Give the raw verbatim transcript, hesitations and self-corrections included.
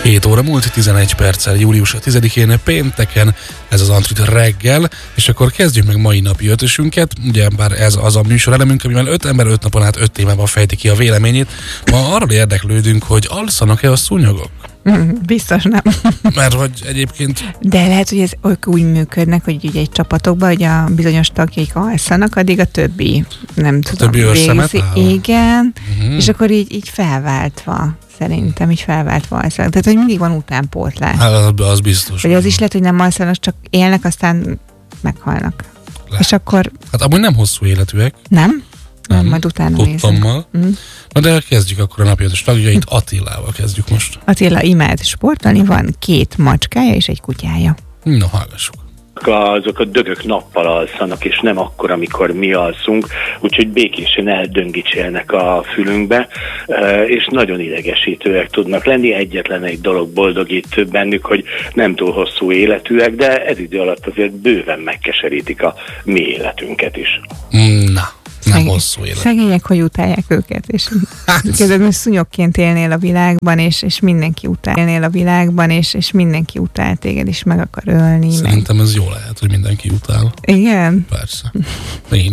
hét óra múlt tizenegy perccel, július tizedikén pénteken, ez az Antrit reggel, és akkor kezdjük meg mai napi ötösünket, ugye bár ez az a műsor elemünk, amivel öt ember öt napon át öt témában fejti ki a véleményét. Ma arról érdeklődünk, hogy alszanak-e a szúnyogok? Mm, biztos nem. Mert hogy egyébként... De lehet, hogy ez úgy működnek, hogy ugye egy csapatokban, hogy a bizonyos tagjaik alszanak, addig a többi nem tudom, többi végzi. Igen, uh-huh. És akkor így, így felváltva, szerintem így felváltva alszanak. Tehát, hogy mindig van utánpótlás. Hát az, az biztos. Vagy az is lehet, hogy nem alszanak, csak élnek, aztán meghalnak. Lehet. És akkor... Hát amúgy nem hosszú életűek. Nem? Nem, majd utána nézünk. Mm. Na de kezdjük akkor a napi ötös tagjait, Attilával kezdjük most. Attila imád sportolni, van két macskája és egy kutyája. Na, hallgassuk. Azok a dögök nappal alszanak, és nem akkor, amikor mi alszunk, úgyhogy békésen eldöngicselnek a fülünkbe, és nagyon idegesítőek tudnak lenni. Egyetlen egy dolog boldogít bennük, hogy nem túl hosszú életűek, de ez idő alatt azért bőven megkeserítik a mi életünket is. Na. Nem Szegény, hosszú élet. Szegények, hogy utálják őket, és közben szúnyogként élnél a világban, és, és mindenki utál élnél a világban, és, és mindenki utál téged, és meg akar ölni. Szerintem meg... ez jó lehet, hogy mindenki utál. Igen? Persze. Én